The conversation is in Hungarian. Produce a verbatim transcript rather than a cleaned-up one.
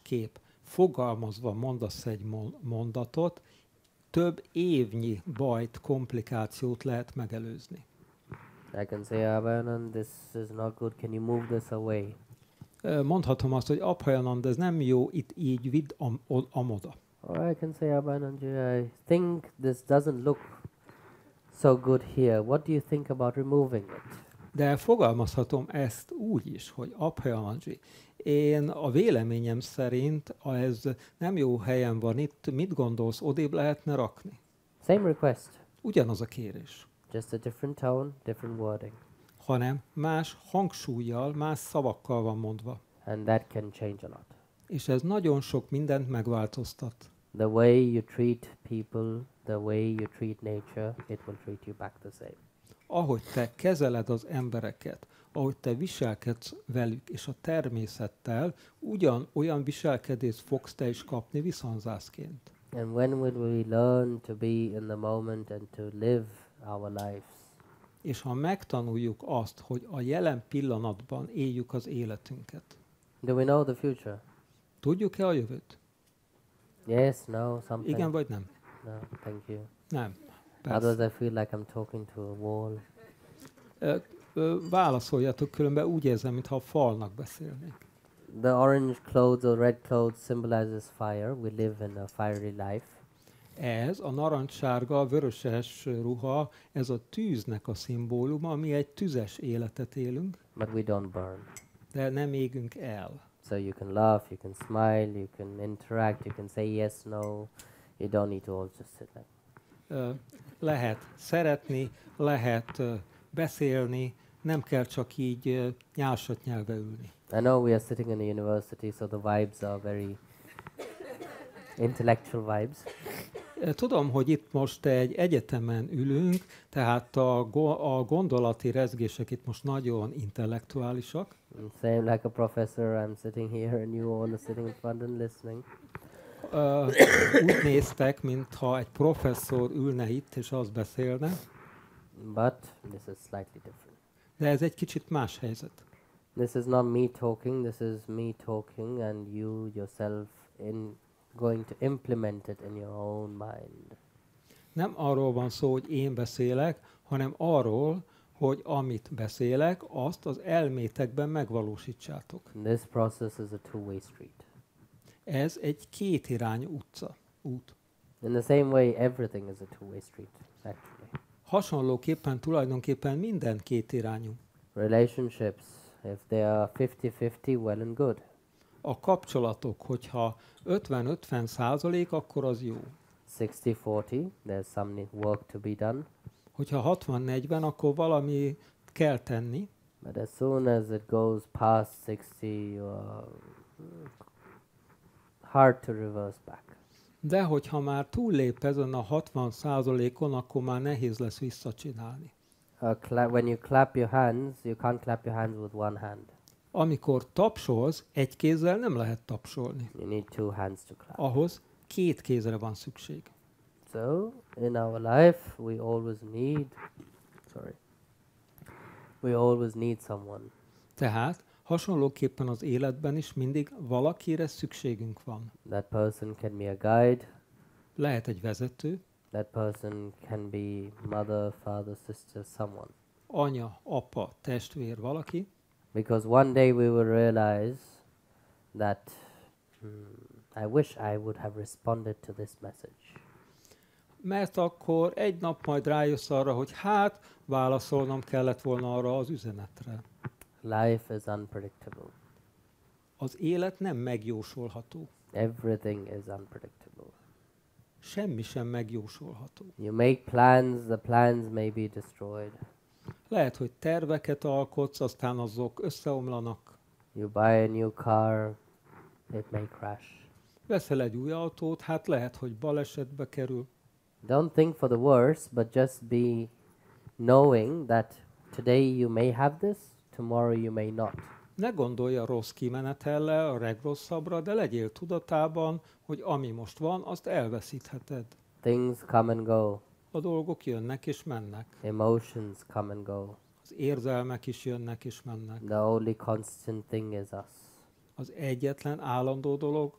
kép. Fogalmazva mondasz egy mondatot, több évnyi bajt, komplikációt lehet megelőzni. I can say, Abhayanand, this is not good. Can you move this away? Mondhatom azt, hogy Abhayanand, ez nem jó, itt így vidd am, amoda. Or I can say, Abhayanand, I think this doesn't look so good here. What do you think about removing it? De fogalmazhatom ezt úgy is, hogy Abhayanandji, én a véleményem szerint ez nem jó helyen van itt, mit gondolsz, odébb lehetne rakni? Same request. Ugyanaz a kérés. Just a different tone, different wording. Hanem más hangsúlyjal, más szavakkal van mondva. And that can change a lot. És ez nagyon sok mindent megváltoztat. The way you treat people, the way you treat nature, it will treat you back the same. Ahogy te kezeled az embereket, ahogy te viselkedsz velük és a természettel, ugyan olyan viselkedést fogsz te is kapni viszonzásként. And when will we learn to be in the moment and to live our lives? És ha megtanuljuk azt, hogy a jelen pillanatban éljük az életünket. Do we know the future? Tudjuk-e a jövőt? Yes, no, something. Igen vagy nem? No, thank you. Nem. Otherwise I feel like I'm talking to a wall. Ö, ö, válaszoljatok, különben úgy érzem, mintha a falnak beszélnék. The orange clothes or red clothes symbolizes fire. We live in a fiery life. Ez a narancssárga, vöröses ruha, ez a tűznek a szimbóluma, mi egy tüzes életet élünk. But we don't burn. De nem égünk el. So you can laugh, you can smile, you can interact, you can say yes, no. You don't need to all just sit like. Uh, lehet szeretni, lehet uh, beszélni, nem kell csak így uh, nyálsat nyelve ülni. I know we are sitting in a university, so the vibes are very intellectual vibes. Tudom, hogy itt most egy egyetemen ülünk, tehát a, go- a gondolati rezgések itt most nagyon intellektuálisak. Same like a professor, I'm sitting here and you all are sitting in front and listening. Uh, úgy néztek, mintha egy professzor ülne itt és az beszélne. But this is slightly different. De ez egy kicsit más helyzet. This is not me talking, this is me talking and you yourself in going to implement it in your own mind. Nem arról van szó, hogy én beszélek, hanem arról, hogy amit beszélek, azt az elmétekben megvalósítsátok. This process is a two-way street. Ez egy kétirányú utca, út. In the same way, everything is a two-way street, actually. Hasonlóképpen tulajdonképpen minden kétirányú. Relationships, if they are fifty-fifty, well and good. A kapcsolatok, hogyha ötven-ötven százalék, akkor az jó. sixty-forty, there's some work to be done. Hogyha hatvan-negyven, akkor valami kell tenni. But as soon as it goes past sixty, uh, hard to reverse back. De hogyha már túllép ezen a hatvan százalékon, akkor már nehéz lesz visszacsinálni. Uh, cla- when you clap your hands, you can't clap your hands with one hand. Amikor tapsolsz, egy kézzel nem lehet tapsolni. You need two hands to clap. Ahhoz két kézre van szükség. So, in our life, we always need, sorry, we always need someone. Tehát hasonlóképpen az életben is mindig valakire szükségünk van. That person can be a guide. Lehet egy vezető, That person can be mother, father, sister, someone. anya, apa, testvér, valaki. Because one day we will realize that hmm, I wish I would have responded to this message. Mert akkor egy nap majd rájössz arra, hogy hát válaszolnom kellett volna arra az üzenetre. Life is unpredictable. Az élet nem megjósolható. Everything is unpredictable. Semmi sem megjósolható. You make plans, the plans may be destroyed. Lehet, hogy terveket alkotsz, aztán azok összeomlanak. You buy a new car, it may crash. Veszel egy új autót, hát lehet, hogy balesetbe kerül. Don't think for the worst, but just be knowing that today you may have this, tomorrow you may not. Ne gondolj a rossz kimenetellel, a legrosszabbra, de legyél tudatában, hogy ami most van, azt elveszítheted. Things come and go. A dolgok jönnek és mennek. Emotions come and go. Az érzelmek is jönnek és mennek. The only constant thing is us. Az egyetlen állandó dolog